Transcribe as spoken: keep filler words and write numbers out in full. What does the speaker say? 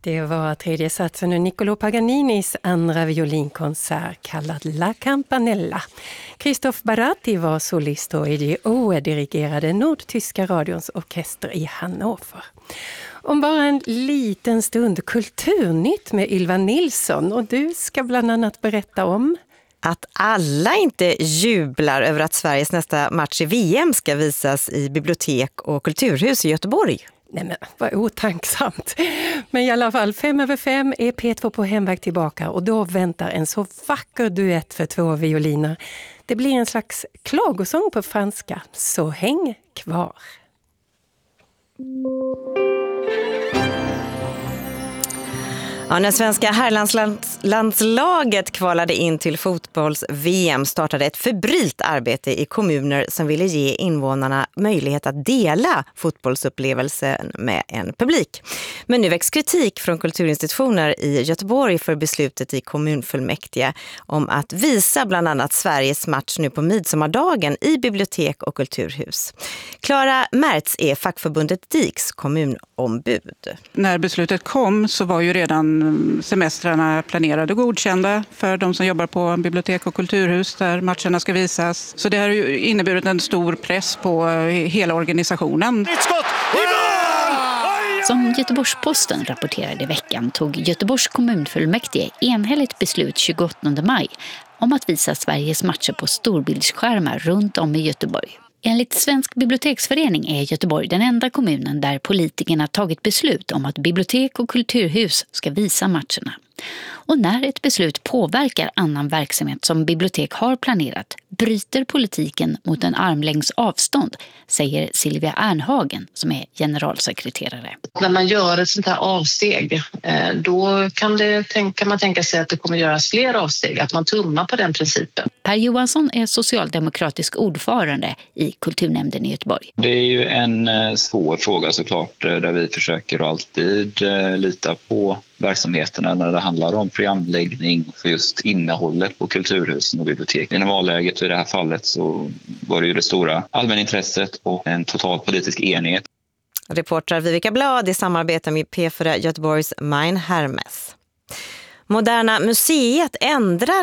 Det var tredje satsen ur Niccolò Paganinis andra violinkonsert kallad La Campanella. Christoph Baratti var solist och E G O dirigerade Nordtyska radions orkester i Hannover. Om bara en liten stund Kulturnytt med Ylva Nilsson, och du ska bland annat berätta om att alla inte jublar över att Sveriges nästa match i V M ska visas i bibliotek och kulturhus i Göteborg. Nej men, vad otanksamt. Men i alla fall, fem över fem är P två på hemväg tillbaka och då väntar en så vacker duett för två violiner. Det blir en slags klagosång på franska, så häng kvar. Ja, när svenska herrlandslandslaget kvalade in till fotbolls-V M startade ett febrilt arbete i kommuner som ville ge invånarna möjlighet att dela fotbollsupplevelsen med en publik. Men nu väcks kritik från kulturinstitutioner i Göteborg för beslutet i kommunfullmäktige om att visa bland annat Sveriges match nu på midsommardagen i bibliotek och kulturhus. Klara Mertz är fackförbundet D I K:s kommunombud. När beslutet kom så var ju redan semestrarna planerade och godkända för de som jobbar på bibliotek och kulturhus där matcherna ska visas. Så det har ju inneburit en stor press på hela organisationen. Som Göteborgs-Posten rapporterade i veckan tog Göteborgs kommunfullmäktige enhälligt beslut tjugoåttonde maj om att visa Sveriges matcher på storbildsskärmar runt om i Göteborg. Enligt Svensk biblioteksförening är Göteborg den enda kommunen där politikerna tagit beslut om att bibliotek och kulturhus ska visa matcherna. Och när ett beslut påverkar annan verksamhet som bibliotek har planerat bryter politiken mot en armlängds avstånd, säger Silvia Ernhagen som är generalsekreterare. När man gör ett sånt här avsteg, då kan, det, kan man tänka sig att det kommer göras fler avsteg, att man tummar på den principen. Per Johansson är socialdemokratisk ordförande i kulturnämnden i Göteborg. Det är ju en svår fråga såklart, där vi försöker alltid lita på verksamheterna när det handlar om programläggning för just innehållet på kulturhusen och bibliotek. I normalläget i det här fallet så var det ju det stora allmänintresset och en total politisk enighet. Reportrar Vivica Blad i samarbete med P fyra Göteborgs Mein Hermes. Moderna museet ändrar